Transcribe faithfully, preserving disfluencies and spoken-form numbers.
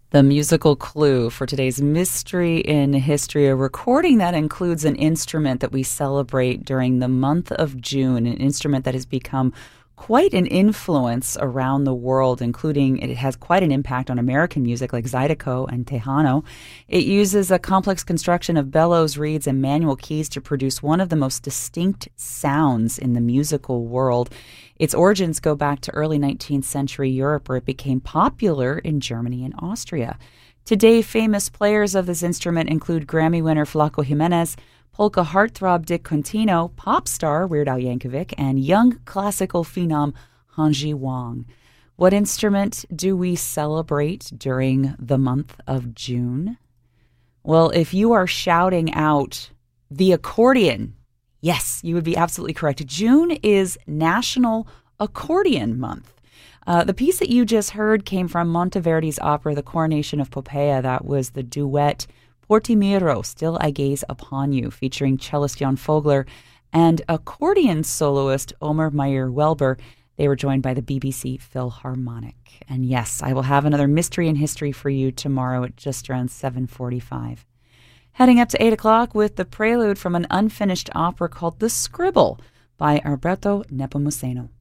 The musical clue for today's Mystery in History, a recording that includes an instrument that we celebrate during the month of June, an instrument that has become quite an influence around the world, including it has quite an impact on American music like Zydeco and Tejano. It uses a complex construction of bellows, reeds, and manual keys to produce one of the most distinct sounds in the musical world. Its origins go back to early nineteenth century Europe, where it became popular in Germany and Austria. Today, famous players of this instrument include Grammy winner Flaco Jimenez, polka heartthrob Dick Contino, pop star Weird Al Yankovic, and young classical phenom Hanji Wang. What instrument do we celebrate during the month of June? Well, if you are shouting out the accordion, yes, you would be absolutely correct. June is National Accordion Month. Uh, the piece that you just heard came from Monteverdi's opera, The Coronation of Poppaea. That was the duet Por ti miro, Still I Gaze Upon You, featuring cellist Jan Fogler and accordion soloist Omer Meyer-Welber. They were joined by the B B C Philharmonic. And yes, I will have another Mystery in History for you tomorrow at just around seven forty-five. Heading up to eight o'clock with the prelude from an unfinished opera called The Scribble by Alberto Nepomuceno.